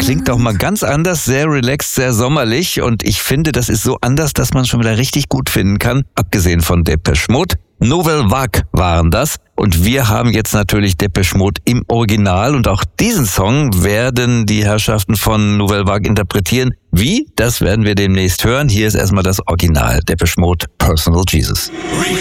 klingt doch mal ganz anders, sehr relaxed, sehr sommerlich. Und ich finde, das ist so anders, dass man schon wieder richtig gut finden kann. Abgesehen von Depeche Mode. Nouvelle Vague waren das. Und wir haben jetzt natürlich Depeche Mode im Original. Und auch diesen Song werden die Herrschaften von Nouvelle Vague interpretieren. Wie? Das werden wir demnächst hören. Hier ist erstmal das Original. Depeche Mode, Personal Jesus.